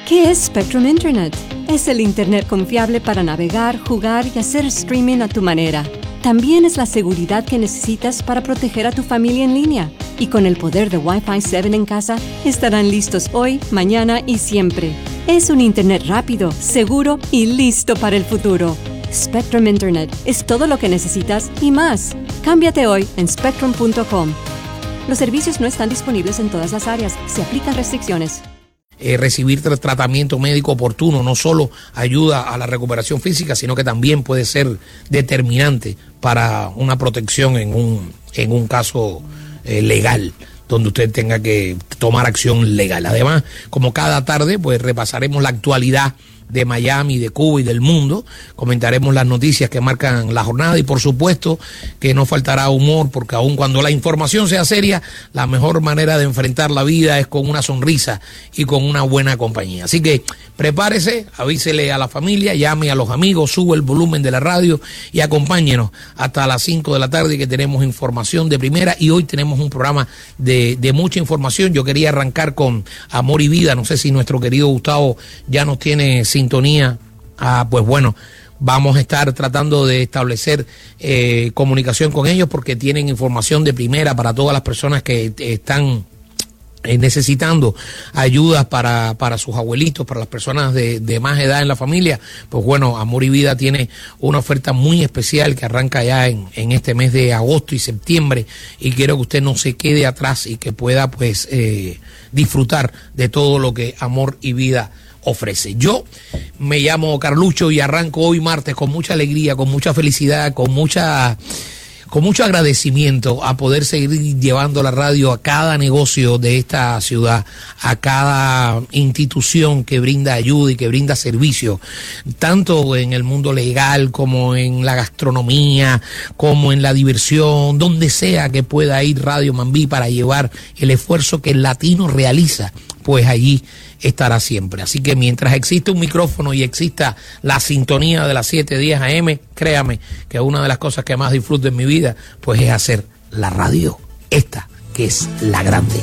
¿Qué es Spectrum Internet? Es el Internet confiable para navegar, jugar y hacer streaming a tu manera. También es la seguridad que necesitas para proteger a tu familia en línea. Y con el poder de Wi-Fi 7 en casa, estarán listos hoy, mañana y siempre. Es un Internet rápido, seguro y listo para el futuro. Spectrum Internet es todo lo que necesitas y más. Cámbiate hoy en spectrum.com. Los servicios no están disponibles en todas las áreas. Se aplican restricciones. Recibir tratamiento médico oportuno no solo ayuda a la recuperación física, sino que también puede ser determinante para una protección en un caso legal, donde usted tenga que tomar acción legal. Además, como cada tarde, pues repasaremos la actualidad de Miami, de Cuba y del mundo. Comentaremos las noticias que marcan la jornada y por supuesto que no faltará humor, porque aun cuando la información sea seria, la mejor manera de enfrentar la vida es con una sonrisa y con una buena compañía. Así que prepárese, avísele a la familia, llame a los amigos, sube el volumen de la radio y acompáñenos hasta las 5 de la tarde, que tenemos información de primera y hoy tenemos un programa de mucha información. Yo quería arrancar con Amor y Vida. No sé si nuestro querido Gustavo ya nos tiene sintonía. Pues bueno, vamos a estar tratando de establecer comunicación con ellos, porque tienen información de primera para todas las personas que están necesitando ayudas para sus abuelitos, para las personas de más edad en la familia. Pues bueno, Amor y Vida tiene una oferta muy especial que arranca ya en este mes de agosto y septiembre, y quiero que usted no se quede atrás y que pueda pues disfrutar de todo lo que Amor y Vida ofrece. Yo me llamo Carlucho y arranco hoy martes con mucha alegría, con mucha felicidad, con mucho agradecimiento a poder seguir llevando la radio a cada negocio de esta ciudad, a cada institución que brinda ayuda y que brinda servicio, tanto en el mundo legal como en la gastronomía, como en la diversión, donde sea que pueda ir Radio Mambí para llevar el esfuerzo que el latino realiza, pues allí estará siempre. Así que mientras existe un micrófono y exista la sintonía de las 7:10 AM, créame que una de las cosas que más disfruto en mi vida pues es hacer la radio, esta que es la grande.